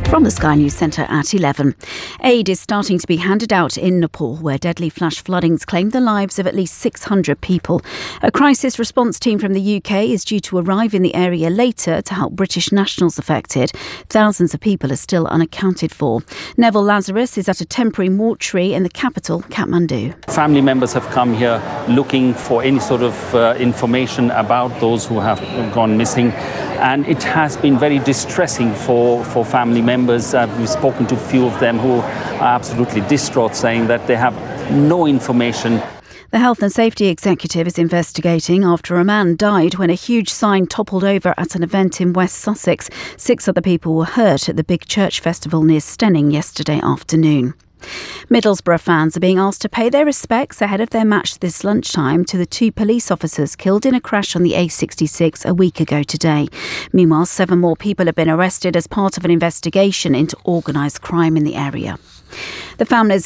From the Sky News Centre at 11. Aid is starting to be handed out in Nepal, where deadly flash floodings claimed the lives of at least 600 people. A crisis response team from the UK is due to arrive in the area later to help British nationals affected. Thousands of people are still unaccounted for. Neville Lazarus is at a temporary mortuary in the capital, Kathmandu. Family members have come here looking for any sort of information about those who have gone missing. And it has been very distressing for family members. We've spoken to a few of them who are absolutely distraught, saying that they have no information. The Health and Safety Executive is investigating after a man died when a huge sign toppled over at an event in West Sussex. 6 other people were hurt at the Big Church Festival near Stenning yesterday afternoon. Middlesbrough fans are being asked to pay their respects ahead of their match this lunchtime to the 2 police officers killed in a crash on the A66 a week ago today. Meanwhile, 7 more people have been arrested as part of an investigation into organised crime in the area. The families